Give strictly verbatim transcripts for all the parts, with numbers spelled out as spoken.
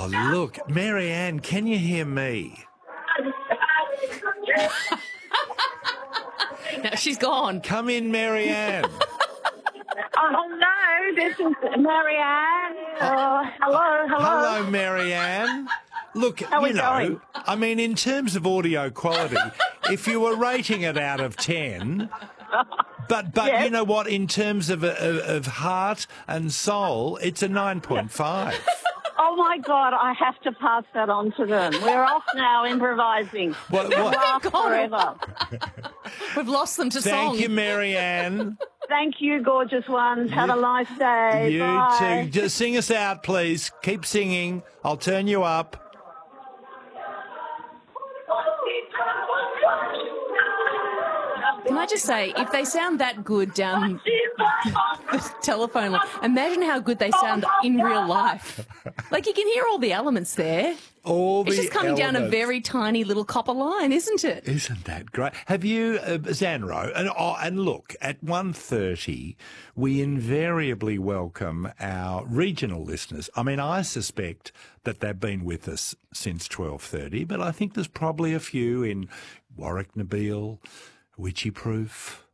Oh, look, Marianne, can you hear me? No, she's gone. Come in, Marianne. Oh, no, this is Marianne. Oh, hello, hello. Hello, Marianne. Look, How you we know, going? I mean, in terms of audio quality, if you were rating it out of ten, but but Yes. you know what? In terms of, of of heart and soul, it's a nine point five. Oh, my God, I have to pass that on to them. We're off now improvising. What, We'll what? laugh forever. We've lost them to Thank song. you, Marianne. Thank you, gorgeous ones. Have a You- nice day. You Bye. too. Just sing us out, please. Keep singing. I'll turn you up. Can I just say, if they sound that good down the telephone line, imagine how good they sound in real life. Like, you can hear all the elements there. All the It's just coming down a elements. very tiny little copper line, isn't it? Isn't that great? Have you, uh, Zanro, and, oh, and look, at one thirty, we invariably welcome our regional listeners. I mean, I suspect that they've been with us since twelve thirty, but I think there's probably a few in Warwick Nabil, Witchy Proof,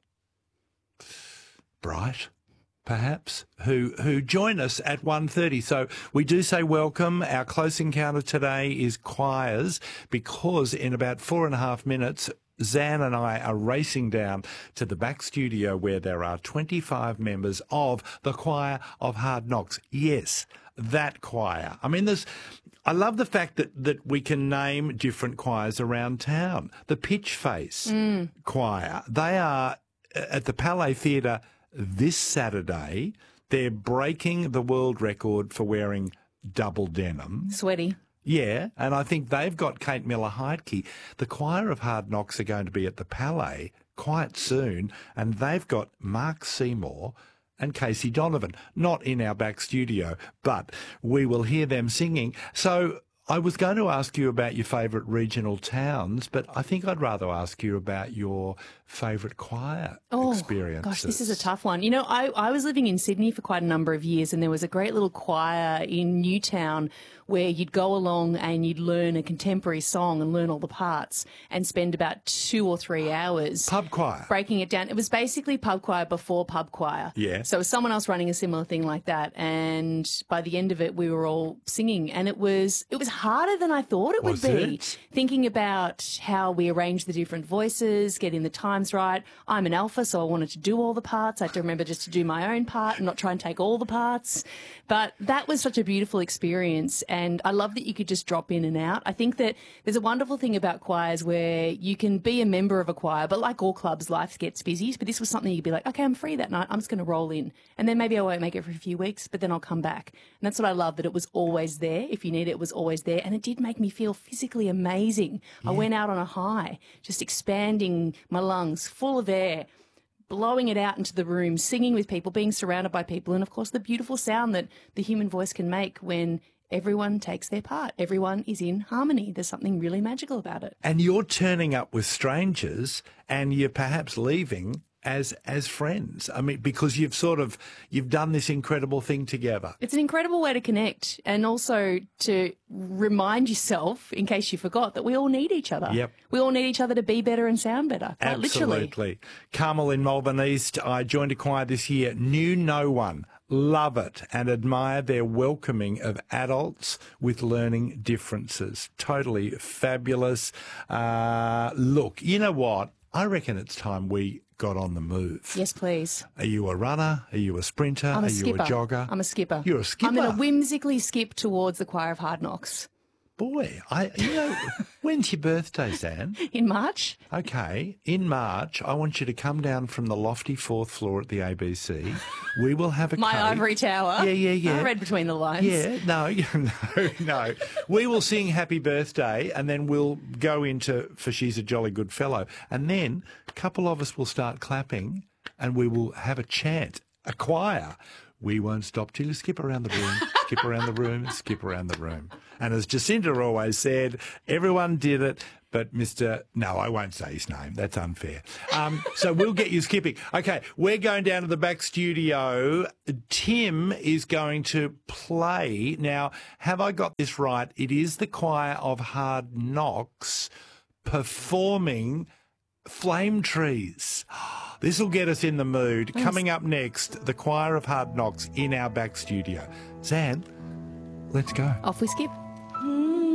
Bright, perhaps, who who join us at one thirty. So we do say welcome. Our close encounter today is choirs, because in about four and a half minutes, Zan and I are racing down to the back studio where there are twenty-five members of the Choir of Hard Knocks. Yes, that choir. I mean, there's... I love the fact that, that we can name different choirs around town. The Pitch Face Choir, they are at the Palais Theatre this Saturday. They're breaking the world record for wearing double denim. Sweaty. Yeah, and I think they've got Kate Miller-Heidke. The Choir of Hard Knocks are going to be at the Palais quite soon, and they've got Mark Seymour and Casey Donovan, not in our back studio, but we will hear them singing. So I was going to ask you about your favourite regional towns, but I think I'd rather ask you about your favourite choir Oh, experiences. gosh, this is a tough one. You know, I, I was living in Sydney for quite a number of years, and there was a great little choir in Newtown where you'd go along and you'd learn a contemporary song and learn all the parts and spend about two or three hours Pub choir. breaking it down. It was basically pub choir before pub choir. Yeah. So it was someone else running a similar thing like that, and by the end of it, we were all singing, and it was it was harder than I thought it Was would be. it? Thinking about how we arranged the different voices, getting the times right. I'm an alpha, so I wanted to do all the parts. I had to remember just to do my own part and not try and take all the parts. But that was such a beautiful experience, and I love that you could just drop in and out. I think that there's a wonderful thing about choirs where you can be a member of a choir, but like all clubs, life gets busy. But this was something you'd be like, okay, I'm free that night. I'm just going to roll in. And then maybe I won't make it for a few weeks, but then I'll come back. And that's what I love, that it was always there. If you need it, it was always there. And it did make me feel physically amazing. I went out on a high, just expanding my lungs, full of air, blowing it out into the room, singing with people, being surrounded by people, and of course the beautiful sound that the human voice can make when everyone takes their part. Everyone is in harmony. There's something really magical about it. And you're turning up with strangers, and you're perhaps leaving as as friends. I mean, because you've sort of you've done this incredible thing together. It's an incredible way to connect, and also to remind yourself, in case you forgot, that we all need each other. Yep. We all need each other to be better and sound better. Quite literally. Absolutely. Carmel in Melbourne East, I joined a choir this year, knew no one, love it, and admire their welcoming of adults with learning differences. Totally fabulous. Uh, look, you know what? I reckon it's time we got on the move. Yes, please. Are you a runner? Are you a sprinter? I'm a Are skipper. you a jogger? I'm a skipper. You're a skipper. I'm going to whimsically skip towards the Choir of Hard Knocks. Boy, I you know, when's your birthday, Zan? In March? Okay, in March, I want you to come down from the lofty fourth floor at the A B C. We will have a My cake. ivory tower. Yeah, yeah, yeah. I read between the lines. Yeah, no, no, no. We will sing Happy Birthday, and then we'll go into For She's a Jolly Good Fellow. And then a couple of us will start clapping, and we will have a chant, a choir. We won't stop till you skip around the room, skip around the room, skip around the room. And as Jacinda always said, everyone did it, but Mister No, I won't say his name. That's unfair. Um, so we'll get you skipping. Okay, we're going down to the back studio. Tim is going to play. Now, have I got this right? It is the Choir of Hard Knocks performing Flame Trees. This will get us in the mood. Thanks. Coming up next, the Choir of Hard Knocks in our back studio. Zan, let's go. Off we skip.